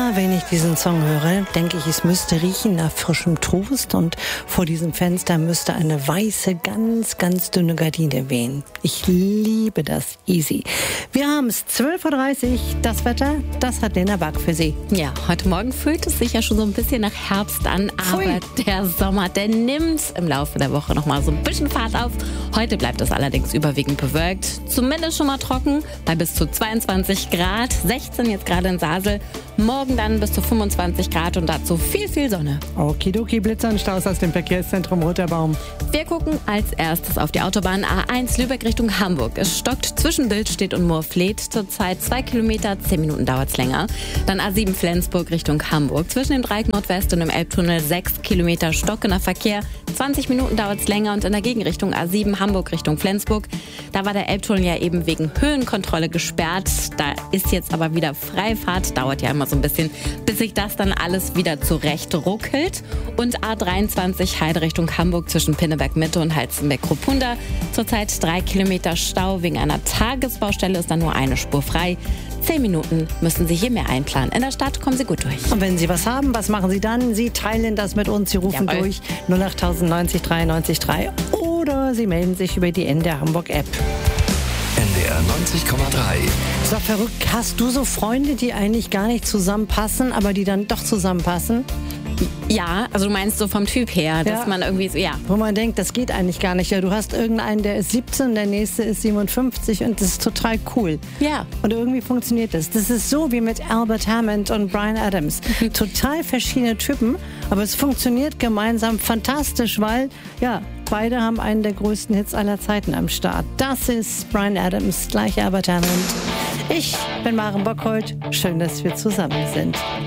Immer wenn ich diesen Song höre, denke ich, es müsste riechen nach frischem Toast und vor diesem Fenster müsste eine weiße, ganz, ganz dünne Gardine wehen. Ich liebe das. Easy. Wir haben es 12.30 Uhr. Das Wetter, das hat Lena Back für Sie. Ja, heute Morgen fühlt es sich ja schon so ein bisschen nach Herbst an, aber der Sommer, der nimmt im Laufe der Woche nochmal so ein bisschen Fahrt auf. Heute bleibt es allerdings überwiegend bewölkt, zumindest schon mal trocken, bei bis zu 22 Grad, 16 jetzt gerade in Sasel. Morgen dann bis zu 25 Grad und dazu viel, viel Sonne. Okidoki, Blitzer und Staus aus dem Verkehrszentrum Roter Baum. Wir gucken als erstes auf die Autobahn A1 Lübeck Richtung Hamburg. Es stockt zwischen Billstedt und Moorfleet. Zurzeit 2 Kilometer, 10 Minuten dauert es länger. Dann A7 Flensburg Richtung Hamburg. Zwischen dem Dreieck Nordwest und dem Elbtunnel 6 Kilometer stockender Verkehr. 20 Minuten dauert es länger und in der Gegenrichtung A7 Hamburg Richtung Flensburg. Da war der Elbtunnel ja eben wegen Höhenkontrolle gesperrt. Da ist jetzt aber wieder Freifahrt. Dauert ja immer so ein bisschen, bis sich das dann alles wieder zurecht ruckelt. Und A23 Heide Richtung Hamburg zwischen Pinneberg Mitte und Halstenbeck-Kruppunda. Zurzeit 3 Kilometer Stau. Wegen einer Tagesbaustelle ist dann nur eine Spur frei. 10 Minuten müssen Sie hier mehr einplanen. In der Stadt kommen Sie gut durch. Und wenn Sie was haben, was machen Sie dann? Sie teilen das mit uns. Sie rufen durch 08090 93 3 oder Sie melden sich über die NDR Hamburg App. NDR 90,3. Ist doch verrückt. Hast du so Freunde, die eigentlich gar nicht zusammenpassen, aber die dann doch zusammenpassen? Ja, also du meinst so vom Typ her, dass man irgendwie so, ja. Wo man denkt, das geht eigentlich gar nicht. Ja, du hast irgendeinen, der ist 17, der nächste ist 57 und das ist total cool. Ja. Und irgendwie funktioniert das. Das ist so wie mit Albert Hammond und Bryan Adams. Total verschiedene Typen, aber es funktioniert gemeinsam fantastisch, weil, ja, beide haben einen der größten Hits aller Zeiten am Start. Das ist Bryan Adams, gleich Albert Hammond. Ich bin Maren Bockholt. Schön, dass wir zusammen sind.